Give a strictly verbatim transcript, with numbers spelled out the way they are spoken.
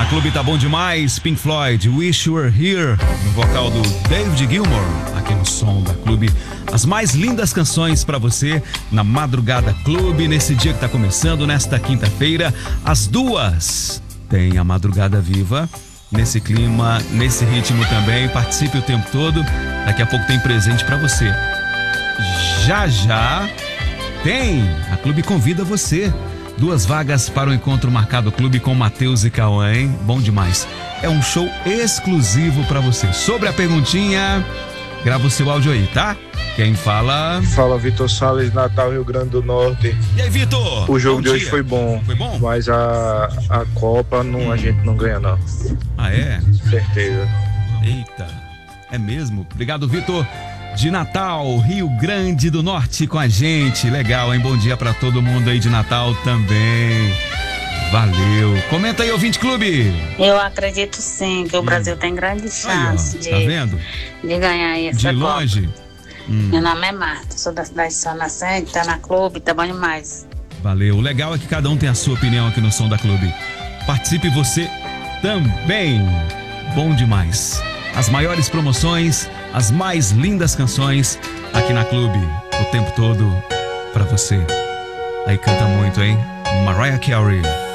Clube tá bom demais. Pink Floyd, Wish You Were Here, no vocal do David Gilmour, aqui no som da Clube. As mais lindas canções pra você na Madrugada Clube, nesse dia que tá começando, nesta quinta-feira. Às duas tem a Madrugada Viva, nesse clima, nesse ritmo também. Participe o tempo todo. Daqui a pouco tem presente pra você. Já já tem, a Clube convida você. Duas vagas para o encontro marcado Clube com Matheus e Cauã, hein? Bom demais. É um show exclusivo para você. Sobre a perguntinha, grava o seu áudio aí, tá? Quem fala? Fala, Vitor Salles, Natal, Rio Grande do Norte. E aí, Vitor? O jogo Bom de hoje dia. foi bom. Foi bom? Mas a, a Copa não, hum. a gente não ganha, não. Ah, é? Certeza. Eita, é mesmo? Obrigado, Vitor. De Natal, Rio Grande do Norte com a gente. Legal, hein? Bom dia pra todo mundo aí de Natal também. Valeu. Comenta aí, ouvinte Clube. Eu acredito sim que o hum. Brasil tem grande chance aí, de, tá vendo? de ganhar essa De longe. Copa. Hum. Meu nome é Marta, sou da cidade de São Nascente, tá na Clube, tá bom demais. Valeu. O legal é que cada um tem a sua opinião aqui no Som da Clube. Participe você também. Bom demais. As maiores promoções, as mais lindas canções aqui na Clube, o tempo todo pra você. Aí canta muito, hein? Mariah Carey.